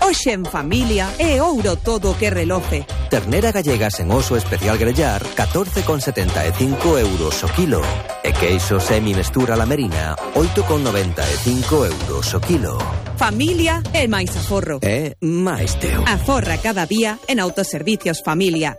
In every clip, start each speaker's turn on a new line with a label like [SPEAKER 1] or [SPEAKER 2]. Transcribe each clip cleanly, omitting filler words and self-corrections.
[SPEAKER 1] Hoxe en familia é ouro todo o que reloce.
[SPEAKER 2] Ternera gallega sen oso especial grellar, 14,75 euros o kilo. E queixo semi-mestura la merina, 8,95 euros o kilo.
[SPEAKER 1] Familia é máis aforro.
[SPEAKER 2] É máis teu.
[SPEAKER 1] Aforra cada día en Autoservicios Familia.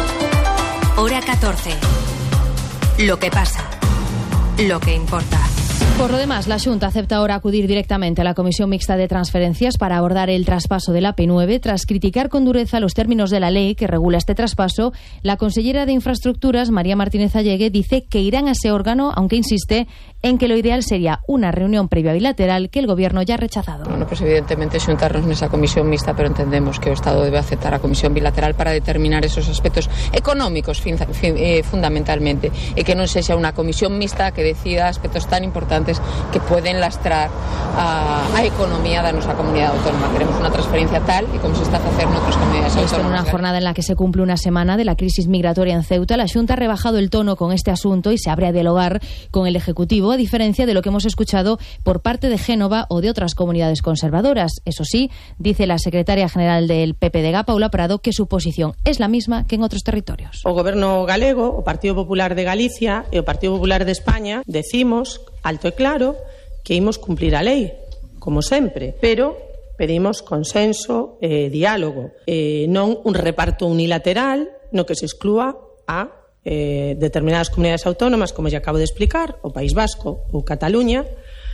[SPEAKER 3] Hora 14. Lo que pasa. Lo que importa.
[SPEAKER 4] Por lo demás, la Xunta acepta ahora acudir directamente a la Comisión Mixta de Transferencias para abordar el traspaso de la P9. Tras criticar con dureza los términos de la ley que regula este traspaso, la consellera de Infraestructuras, María Martínez Allegue, dice que irán a ese órgano, aunque insiste en que lo ideal sería una reunión previa bilateral que el Gobierno ya ha rechazado.
[SPEAKER 5] Bueno, pues evidentemente xuntarnos nesa comisión mixta, pero entendemos que o Estado debe aceptar a comisión bilateral para determinar esos aspectos económicos fundamentalmente, e que non sexa unha comisión mixta que decida aspectos tan importantes que pueden lastrar a economía da nosa comunidade autónoma. Queremos unha transferencia tal e como se está a facer noutras comunidades autónomas.
[SPEAKER 4] Esto en una jornada en la que se cumple una semana de la crisis migratoria en Ceuta, la Xunta ha rebajado el tono con este asunto y se abre a dialogar con el Ejecutivo, a diferencia de lo que hemos escuchado por parte de Génova o de otras comunidades conservadoras. Eso sí, dice la secretaria general del PPDG, Paula Prado, que su posición es la misma que en otros territorios.
[SPEAKER 6] O Goberno galego, o Partido Popular de Galicia e o Partido Popular de España decimos alto e claro que imos cumplir a lei, como sempre, pero pedimos consenso e diálogo, non un reparto unilateral no que se exclúa a determinadas comunidades autónomas, como ya acabo de explicar, o País Vasco ou Cataluña,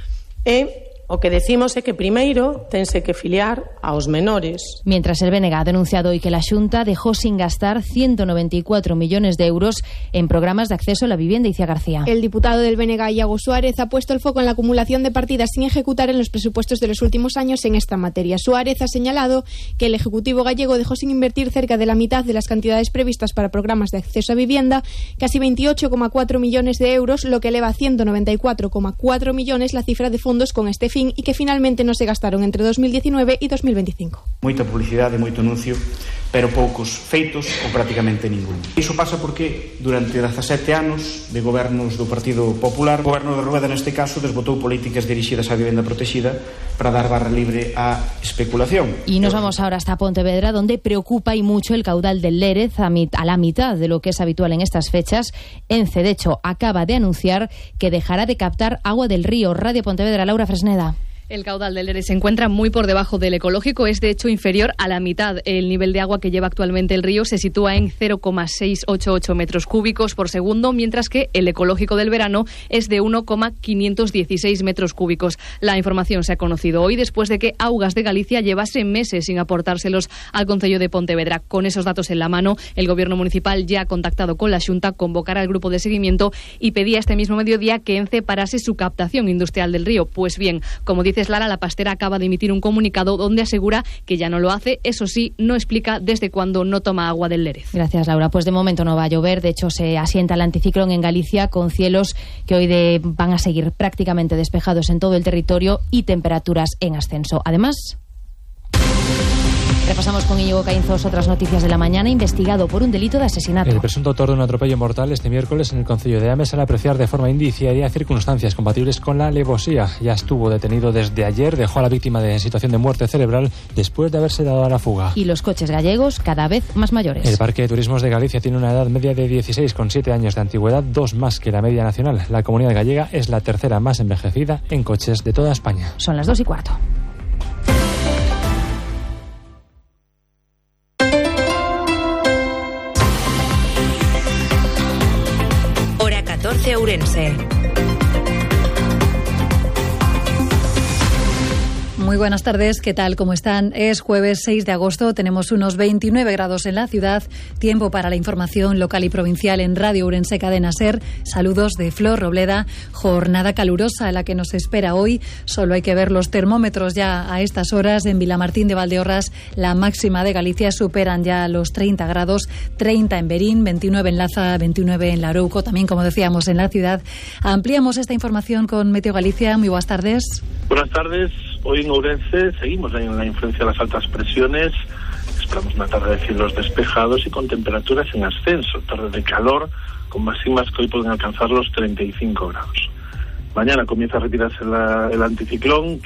[SPEAKER 6] e o que decimos é que primeiro tense que filiar aos menores.
[SPEAKER 4] Mientras el BNG ha denunciado hoy que la Xunta dejó sin gastar 194 millones de euros en programas de acceso a la vivienda. Icía García.
[SPEAKER 7] El diputado del BNG, Iago Suárez, ha puesto el foco en la acumulación de partidas sin ejecutar en los presupuestos de los últimos años en esta materia. Suárez ha señalado que el Ejecutivo gallego dejó sin invertir cerca de la mitad de las cantidades previstas para programas de acceso a vivienda, casi 28,4 millones de euros, lo que eleva a 194,4 millones la cifra de fondos con este fin y que finalmente no se gastaron entre 2019 y 2025.
[SPEAKER 8] Moita publicidade, moito anuncio, pero poucos feitos ou prácticamente ningún. Iso pasa porque durante 17 anos de gobernos do Partido Popular, o goberno de Rueda neste caso desbotou políticas dirixidas á vivenda protexida para dar barra libre á especulación.
[SPEAKER 4] Y nos vamos ahora hasta Pontevedra, donde preocupa y mucho el caudal del Lérez a la mitad de lo que es habitual en estas fechas. ENCE, de hecho, acaba de anunciar que dejará de captar agua del río. Radio Pontevedra, Laura Fresneda.
[SPEAKER 9] El caudal del Lérez se encuentra muy por debajo del ecológico, es de hecho inferior a la mitad. El nivel de agua que lleva actualmente el río se sitúa en 0,688 metros cúbicos por segundo, mientras que el ecológico del verano es de 1,516 metros cúbicos. La información se ha conocido hoy después de que Augas de Galicia llevase meses sin aportárselos al Concello de Pontevedra. Con esos datos en la mano, el Gobierno municipal ya ha contactado con la Xunta, convocará al grupo de seguimiento y pedía este mismo mediodía que ENCE parase su captación industrial del río. Pues bien, como dice Lara, la pastera acaba de emitir un comunicado donde asegura que ya no lo hace. Eso sí, no explica desde cuándo no toma agua del Lérez.
[SPEAKER 4] Gracias, Laura. Pues de momento no va a llover. De hecho, se asienta el anticiclón en Galicia con cielos que hoy van a seguir prácticamente despejados en todo el territorio y temperaturas en ascenso. Además, repasamos con Íñigo Caínzos otras noticias de la mañana. Investigado por un delito de asesinato.
[SPEAKER 10] El presunto autor de un atropello mortal este miércoles en el concello de Ames, al apreciar de forma indiciaria circunstancias compatibles con la alevosía. Ya estuvo detenido desde ayer, dejó a la víctima en situación de muerte cerebral después de haberse dado a la fuga.
[SPEAKER 4] Y los coches gallegos cada vez más mayores.
[SPEAKER 10] El Parque de Turismos de Galicia tiene una edad media de 16,7 años de antigüedad, 2 más que la media nacional. La comunidad gallega es la tercera más envejecida en coches de toda España.
[SPEAKER 4] Son las 2:15.
[SPEAKER 3] Ourense.
[SPEAKER 11] Muy buenas tardes, ¿qué tal? ¿Cómo están? Es jueves 6 de agosto, tenemos unos 29 grados en la ciudad, tiempo para la información local y provincial en Radio Ourense Cadena SER. Saludos de Flor Robleda, jornada calurosa la que nos espera hoy, solo hay que ver los termómetros ya a estas horas. En Vilamartín de Valdeorras la máxima de Galicia superan ya los 30 grados, 30 en Berín, 29 en Laza, 29 en Larouco, también como decíamos en la ciudad. Ampliamos esta información con Meteo Galicia, muy buenas tardes.
[SPEAKER 12] Buenas tardes. Hoy en Ourense seguimos en la influencia de las altas presiones. Esperamos una tarde de cielos despejados y con temperaturas en ascenso. Tarde de calor con máximas que hoy pueden alcanzar los 35 grados. Mañana comienza a retirarse el anticiclón.